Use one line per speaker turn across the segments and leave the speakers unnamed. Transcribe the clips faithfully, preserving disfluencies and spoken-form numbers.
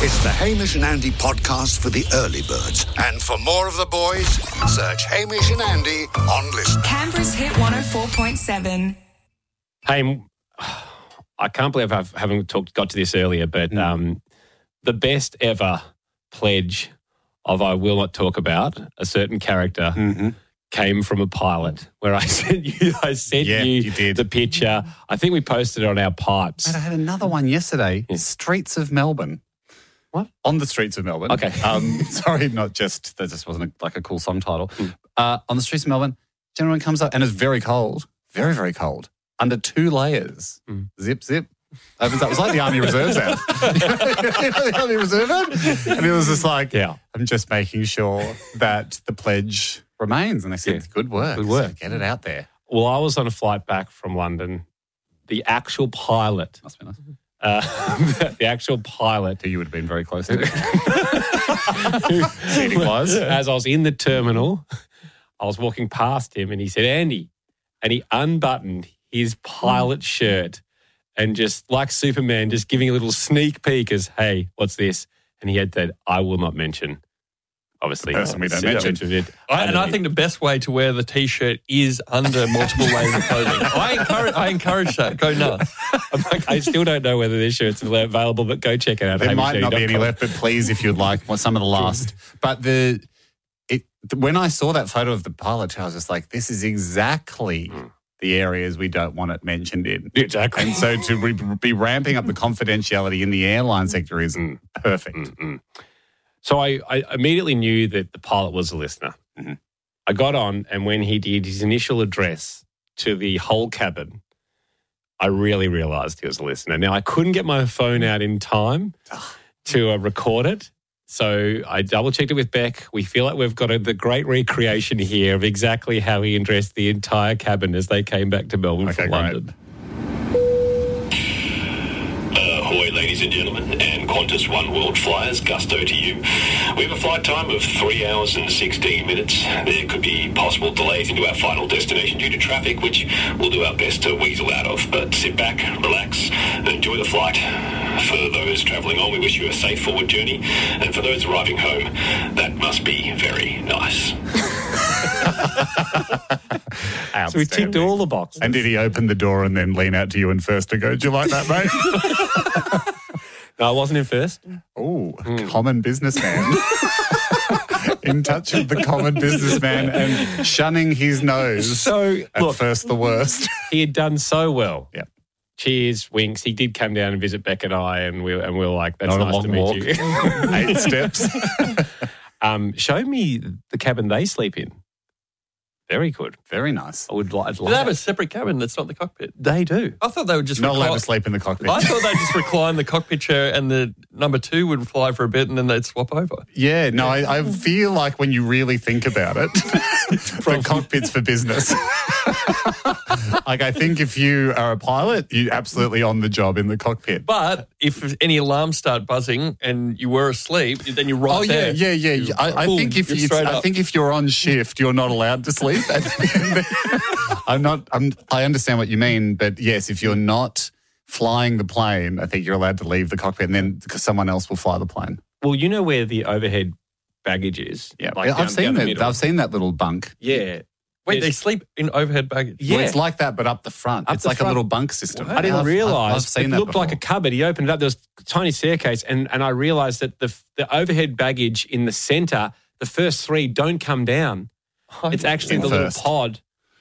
It's the Hamish and Andy podcast for the early birds. And for more of the boys, search Hamish and Andy on Listen.
Canberra's Hit one oh four point seven.
Hey, I can't believe I haven't talked, got to this earlier, but mm. um, the best ever pledge of I will not talk about a certain character mm-hmm. came from a pilot where I sent you I sent
yeah,
you,
you did.
the picture. I think we posted it on our pipes.
Mate, I had another one yesterday. Yeah. Streets of Melbourne.
What?
On the streets of Melbourne.
Okay.
Um, sorry, not just, that just wasn't a, like a cool song title. Mm. Uh, on the streets of Melbourne, gentleman comes up and it's very cold, very, very cold, under two layers. Mm. Zip, zip. Opens up. It was like the Army Reserves app. You know, the Army Reserve app? And it was just like, yeah. I'm just making sure that the pledge remains. And they said, yeah. good work.
Good work.
So get it out there.
Well, I was on a flight back from London. The actual pilot.
Must be nice.
Uh, the actual pilot.
Who you would have been very close to. Seating was.
As I was in the terminal, I was walking past him and he said, Andy. And he unbuttoned his pilot shirt and just like Superman, just giving a little sneak peek as, hey, what's this? And he had that, I will not mention. Obviously,
the person we don't mention.
It.
I, and I think the best way to wear the T-shirt is under multiple layers of clothing. I encourage, I encourage that. Go nuts.
Like, I still don't know whether this shirt's available, but go check it out.
There might not be any left, but please, if you'd like, well, some of the last. But the it when I saw that photo of the pilot, I was just like, this is exactly mm. the areas we don't want it mentioned in.
Exactly.
And so to re- be ramping up the confidentiality in the airline sector is mm. perfect.
Mm-mm. So I, I immediately knew that the pilot was a listener. Mm-hmm. I got on, and when he did his initial address to the whole cabin, I really realised he was a listener. Now, I couldn't get my phone out in time to uh, record it, so I double-checked it with Beck. We feel like we've got a, the great recreation here of exactly how he addressed the entire cabin as they came back to Melbourne
okay,
from London.
Ahoy, ladies and gentlemen, and Qantas One World Flyers, gusto to you. We have a flight time of three hours and sixteen minutes. There could be possible delays into our final destination due to traffic, which we'll do our best to weasel out of. But sit back, relax, and enjoy the flight. For those travelling on, we wish you a safe forward journey. And for those arriving home, that must be very nice.
So we ticked all the boxes.
And did he open the door and then lean out to you in first and go, do you like that, mate?
No, I wasn't in first.
Oh, mm. Common businessman. In touch with the common businessman and shunning his nose.
So,
at
look,
first the worst.
He had done so well.
Yeah.
Cheers, winks. He did come down and visit Beck and I, and we and we were like, "That's
Not
nice to meet
walk.
you."
Eight steps.
um, show me the cabin they sleep in. Very good.
Very nice.
I would like.
Do they have a separate cabin that's not the cockpit?
They do.
I thought they would just
not
recline.
allowed to sleep in the cockpit.
I thought they'd just recline the cockpit chair and the number two would fly for a bit and then they'd swap over.
Yeah, no, I, I feel like when you really think about it, the cockpit's for business. Like, I think if you are a pilot, you're absolutely on the job in the cockpit.
But if any alarms start buzzing and you were asleep, then you're right
oh,
there.
Oh yeah, yeah, yeah. I, I
boom,
think if
you're
you,
straight
I
up.
think if you're on shift, you're not allowed to sleep. I'm not. I'm. I understand what you mean, but yes, if you're not flying the plane, I think you're allowed to leave the cockpit, and then because someone else will fly the plane.
Well, you know where the overhead baggage is.
Yeah,
like
I've
down,
seen
down
it. I've seen that little bunk.
Yeah.
Wait,
There's,
they sleep in overhead baggage?
Yeah.
Well, it's like that, but up the front.
Up
it's
the
like
front.
a little bunk system.
I didn't
I've,
realise.
I've, I've seen
it
that
looked
before.
like a cupboard. He opened it up. There was a tiny staircase, and, and I realised that the the overhead baggage in the centre, the first three don't come down. It's actually the
first.
little pod.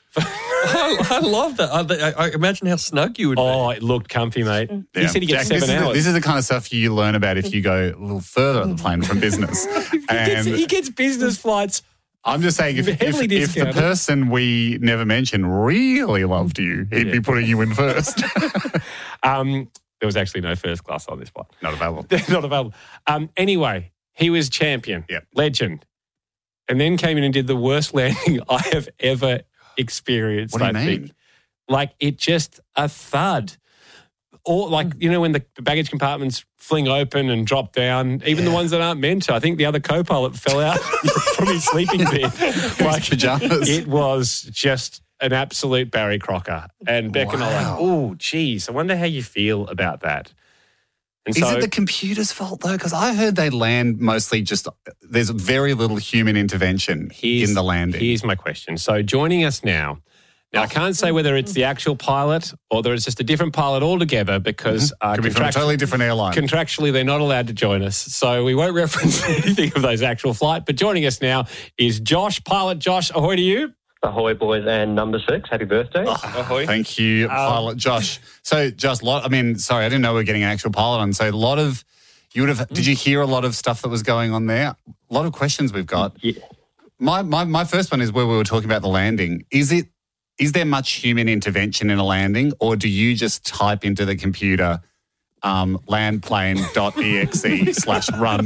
I, I love that. I, I imagine how snug you would
Oh,
be.
it looked comfy, mate.
Yeah.
He said he gets
Jack,
seven
this is
hours.
The, this is the kind of stuff you learn about if you go a little further on the plane from business.
he, gets,
And
he gets business flights.
I'm just saying, if, if,
Heavily
if the
discounted.
person we never mentioned really loved you, he'd
Yeah.
be putting you in first.
Um, there was actually no first class on this one.
Not available.
Not available. Um, anyway, he was champion,
Yep.
legend, and then came in and did the worst landing I have ever experienced.
What do you
I
mean?
think. Like, it just a thud. Or like, you know, when the baggage compartments fling open and drop down, even
Yeah.
the ones that aren't meant to. I think the other co-pilot fell out from his sleeping bed.
Like pajamas.
It was just an absolute Barry Crocker. And Beck and I were like,
Wow.
oh, geez, I wonder how you feel about that. And
Is
so,
it the computer's fault, though? Because I heard they land mostly just, there's very little human intervention
here's-
in the landing.
Here's my question. So joining us now, now I can't say whether it's the actual pilot or whether it's just a different pilot altogether because uh,
Could be from a
contractu-
totally different airline.
contractually they're not allowed to join us. So we won't reference anything of those actual flight. But joining us now is Josh, pilot Josh. Ahoy to you.
Ahoy, boys, and number six. Happy birthday.
Ahoy.
Thank you, pilot Josh. So, just lot. I mean, sorry, I didn't know we were getting an actual pilot on. So, a lot of you would have. Did you hear a lot of stuff that was going on there? A lot of questions we've got.
Yeah.
My my my first one is where we were talking about the landing. Is it? Is there much human intervention in a landing, or do you just type into the computer um, landplane.exe slash run?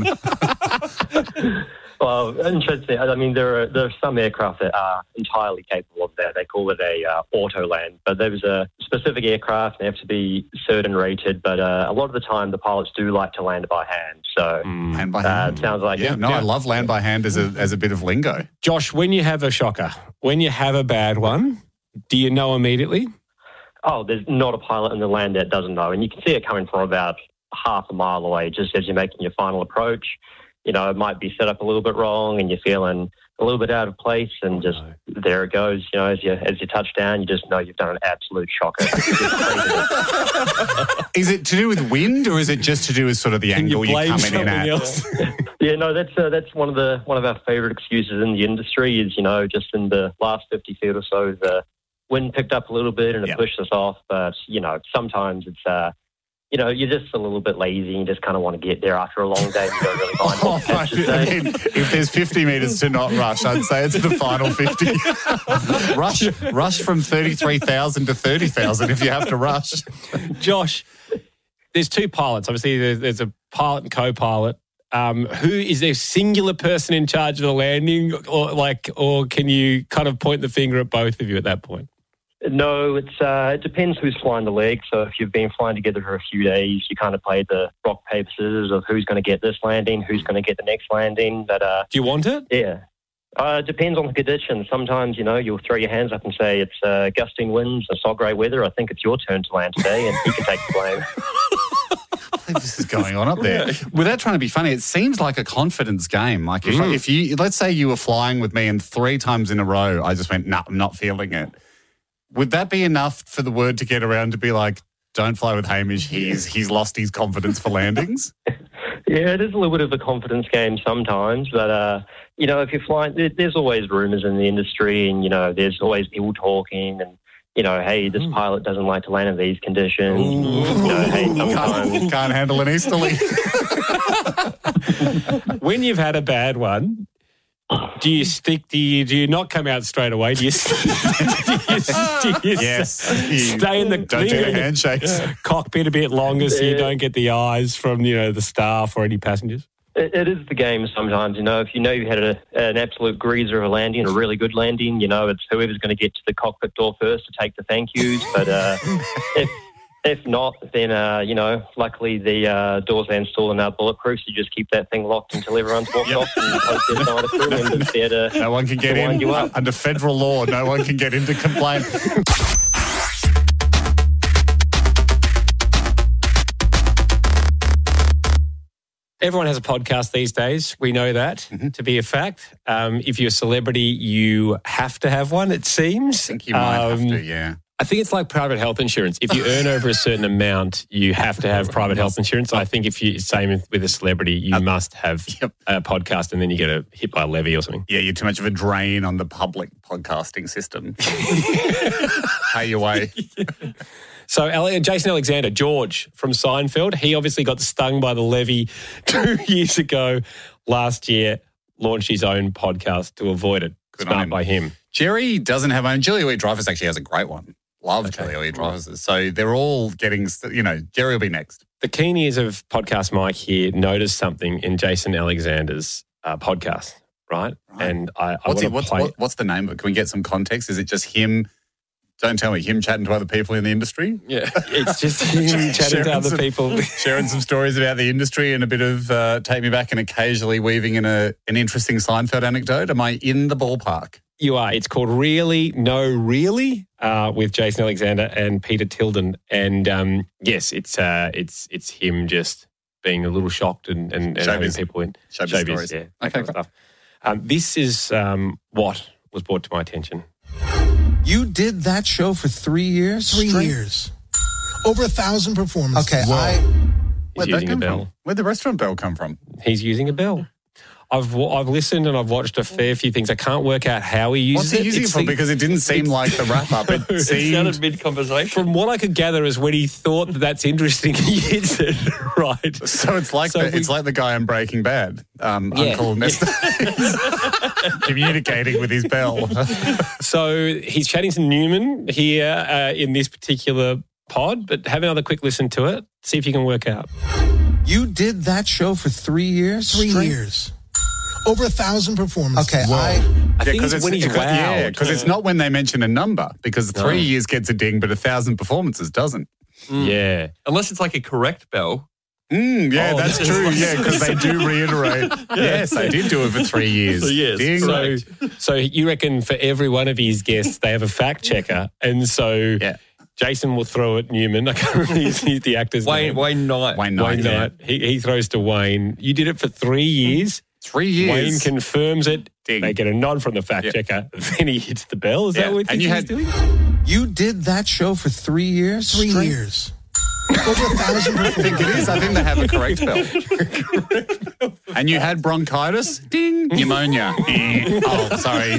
Well, interesting. I mean, there are there are some aircraft that are entirely capable of that. They call it a uh, auto land, but there's a specific aircraft. They have to be certain rated, but uh, a lot of the time the pilots do like to land by hand. So
Land by
uh,
hand.
it sounds like
Yeah, no, I love land by hand as a as a bit of lingo.
Josh, when you have a shocker, when you have a bad one, do you know immediately?
Oh, there's not a pilot in the land that doesn't know, and you can see it coming from about half a mile away, just as you're making your final approach. You know, it might be set up a little bit wrong and you're feeling a little bit out of place and just there it goes. You know, as you as you touch down, you just know you've done an absolute shocker.
Is it to do with wind or is it just to do with sort of the
Can you
angle
blame
you're coming in
something
at?
else?
Yeah, no, that's uh, that's one of the one of our favourite excuses in the industry is, you know, just in the last fifty feet or so, the wind picked up a little bit and it
Yep.
pushed us off. But, you know, sometimes it's, uh, you know, you're just a little bit lazy and you just kind of want to get there after a long day and you don't really mind
Oh,
what the catch is
I
saying.
mean, if there's fifty metres to not rush, I'd say it's the final fifty. rush rush from thirty-three thousand to thirty thousand if you have to rush.
Josh, there's two pilots. Obviously, there's, there's a pilot and co-pilot. Um, who is there a singular person in charge of the landing, or like, or can you kind of point the finger at both of you at that point?
No, it's uh, it depends who's flying the leg. So if you've been flying together for a few days, you kind of play the rock, paper, scissors of who's going to get this landing, who's going to get the next landing. But uh,
Do you want it?
yeah, uh, it depends on the conditions. Sometimes, you know, you'll throw your hands up and say it's uh, gusting winds, it's not great weather. I think it's your turn to land today, and he can take the blame.
I think this is going on up there. Without trying to be funny, it seems like a confidence game. Like if,
Mm.
if you, let's say you were flying with me and three times in a row, I just went, nah, I'm not feeling it. Would that be enough for the word to get around to be like, don't fly with Hamish, he's he's lost his confidence for landings?
Yeah, it is a little bit of a confidence game sometimes, but, uh, you know, if you're flying, there, there's always rumours in the industry and, you know, there's always people talking and, you know, hey, this pilot doesn't like to land in these conditions. You know, hey, sometimes.
Can't, can't handle an easterly.
When you've had a bad one, do you stick? Do you do you not come out straight away? Do you, do you, do you
Yes.
stay in the
Don't do
in the
handshakes.
cockpit a bit longer so you
Yeah.
don't get the eyes from, you know, the staff or any passengers?
It, it is the game sometimes, you know. If you know you had a, an absolute greaser of a landing, a really good landing, you know, it's whoever's going to get to the cockpit door first to take the thank yous. But uh, if if not, then, uh, you know, luckily the uh, doors are installed and are bulletproof, so you just keep that thing locked until everyone's walked off and hope there's no other crew members there to,
No one can get
to wind
in.
you up.
Under federal law, no one can get in to complain.
Everyone has a podcast these days. We know that to be a fact. Um, if you're a celebrity, you have to have one, it seems.
I think you might
Um,
have to, yeah.
I think it's like private health insurance. If you earn over a certain amount, you have to have private health insurance. I think if you same with a celebrity, you must have
Yep.
a podcast, and then you get a hit by a levy or something.
Yeah, you're too much of a drain on the public podcasting system. Pay your way.
So Ale- Jason Alexander, George from Seinfeld, he obviously got stung by the levy two years ago. Last year, launched his own podcast to avoid it.
Good on
Smart
him.
by him.
Jerry doesn't have one. Julia Louis Dreyfus actually has a great one. Love Julia Louis Dreyfus. So they're all getting, you know, Jerry will be next.
The keen ears of Podcast Mike here noticed something in Jason Alexander's uh, podcast, right?
Right.
And I, I
What's,
want
it,
to
what's,
play.
what, what's the name of it? Can we get some context? Is it just him? Don't tell me, him chatting to other people in the industry?
Yeah.
It's just him chatting to
Sharing
other
some-
people.
Sharing some stories about the industry and a bit of uh, take me back and occasionally weaving in a, an interesting Seinfeld anecdote. Am I in the ballpark?
You are. It's called Really No Really uh, with Jason Alexander and Peter Tilden. And um, yes, it's uh, it's it's him just being a little shocked and, and, and having
Showbiz.
people in
Showbiz stories.
yeah, that
Okay,
kind of
great.
stuff. Um, this is um, what was brought to my attention.
You did that show for three years?
Three
straight?
years. Over a thousand performances.
Okay, I...
He's
Where'd that
using a
come
bell.
from? Where'd the restaurant bell come from?
He's using a bell. I've wa- I've listened and I've watched a fair few things. I can't work out how he uses
What's he
it.
using it
It's
for?
the-
Because it didn't seem like the wrap-up. It
It
seemed...
sounded mid-conversation.
From what I could gather is when he thought that that's interesting, he hits it right.
So it's like
So
the,
we-
it's like the guy in Breaking Bad, um,
Yeah.
Uncle Nestor, communicating with his bell.
So he's chatting to Newman here uh, in this particular pod, but have another quick listen to it. See if you can work out.
You did that show for three years?
Three
straight?
years. Over a thousand performances.
Okay, I...
I think it's, when he's
because, yeah,
wowed.
because it's not when they mention a number. Because
No.
three years gets a ding, but a thousand performances doesn't.
Yeah.
Unless it's like a correct bell.
Mm, yeah,
Oh,
that's
this is-
true. Yeah, because they do reiterate. Yes, they did do it for three years.
So, yes,
Ding.
So, so you reckon for every one of his guests, they have a fact checker, and so
Yeah.
Jason will throw at Newman. I can't remember his, the actor's
Wayne,
name.
Wayne Knight.
Wayne Knight.
Wayne
yeah.
Knight. He, he throws to Wayne. You did it for three years.
Three years.
Wayne confirms it.
Ding.
They get a nod from the fact
Yeah.
checker. Then he hits the bell. Is
Yeah.
that what
And
he's
you had-
doing?
You did that show for three years?
Three
straight?
years. Over a thousand
I think it is. I think they have a correct bell. And you had bronchitis? Ding. Pneumonia. Eh. Oh, sorry.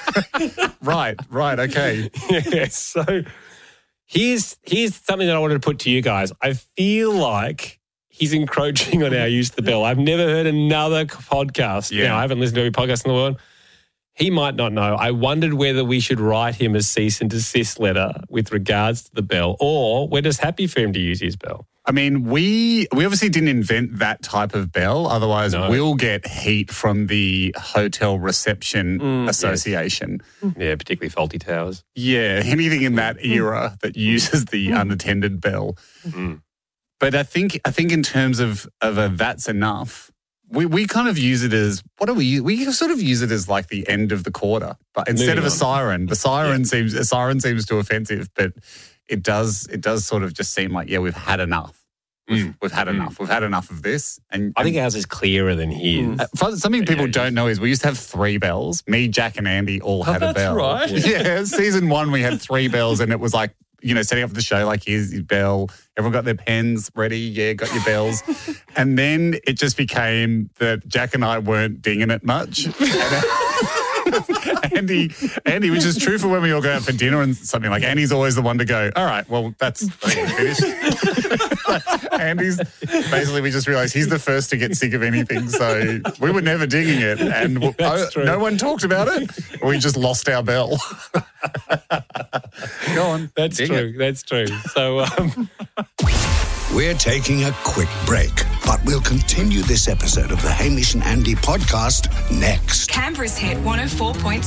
right, right, okay.
Yeah, so here's here's something that I wanted to put to you guys. I feel like he's encroaching on our use of the bell. I've never heard another podcast.
Yeah.
Now, I haven't listened to every podcast in the world. He might not know. I wondered whether we should write him a cease and desist letter with regards to the bell, or we're just happy for him to use his bell.
I mean, we we obviously didn't invent that type of bell. Otherwise,
No.
we'll get heat from the Hotel Reception
Mm,
Association.
Yeah, particularly faulty towers.
Yeah, anything in that era that uses the unattended bell.
Mm.
But I think I think in terms of of a that's enough, we, we kind of use it as what do we use? We sort of use it as like the end of the quarter, but instead
Moving
of a
on.
siren, the siren seems a siren seems too offensive, but it does it does sort of just seem like yeah we've had enough. We've,
Mm.
we've had
Mm.
enough. We've had enough of this. And
I think ours is clearer than his.
uh, for- something people
Yeah,
don't know is we used to have three bells. Me, Jack, and Andy all had a
that's
bell.
right.
Yeah. Season one, we had three bells, and it was like, you know, setting up the show, like, here's your bell. Everyone got their pens ready. Yeah, got your bells. And then it just became that Jack and I weren't dinging it much. And Andy, Andy, which is true for when we all go out for dinner and something, like Andy's always the one to go, all right, well, that's I think we're finished. Andy's basically, we just realised he's the first to get sick of anything. So we were never dinging it. And w-
That's
oh,
true.
no one talked about it. We just lost our bell. Go on.
That's
ding
true.
it.
That's true. So, um,
We're taking a quick break, but we'll continue this episode of the Hamish and Andy podcast next.
Canberra's hit one oh four point